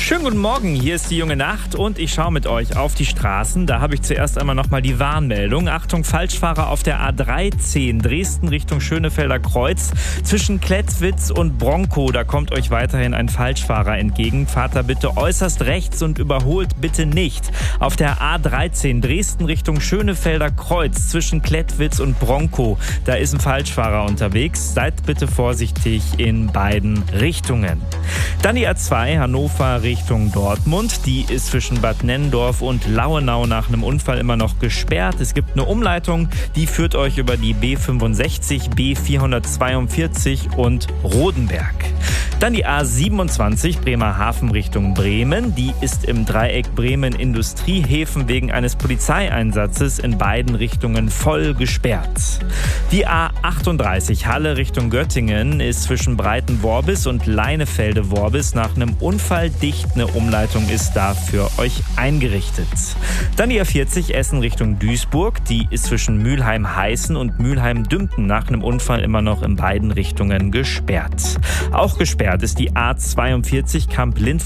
Schönen guten Morgen, hier ist die junge Nacht und ich schaue mit euch auf die Straßen. Da habe ich zuerst einmal nochmal die Warnmeldung. Achtung, Falschfahrer auf der A13 Dresden Richtung Schönefelder Kreuz. Zwischen Klettwitz und Bronkow, da kommt euch weiterhin ein Falschfahrer entgegen. Fahrt da bitte äußerst rechts und überholt bitte nicht. Auf der A13 Dresden Richtung Schönefelder Kreuz zwischen Klettwitz und Bronkow, da ist ein Falschfahrer unterwegs. Seid bitte vorsichtig in beiden Richtungen. Dann die A2 Hannover Richtung Dortmund. Die ist zwischen Bad Nennendorf und Lauenau nach einem Unfall immer noch gesperrt. Es gibt eine Umleitung, die führt euch über die B65, B442 und Rodenberg. Dann die A27 Bremerhaven Richtung Bremen. Die ist im Dreieck Bremen-Industriehäfen wegen eines Polizeieinsatzes in beiden Richtungen voll gesperrt. Die A38 Halle Richtung Göttingen ist zwischen Breitenworbis und Leinefelde-Worbis nach einem Unfall dicht. Eine Umleitung ist da für euch eingerichtet. Dann die A40 Essen Richtung Duisburg. Die ist zwischen Mülheim-Heißen und Mülheim-Dümpten nach einem Unfall immer noch in beiden Richtungen gesperrt. Auch gesperrt ist die A42 Kamp-Lindfort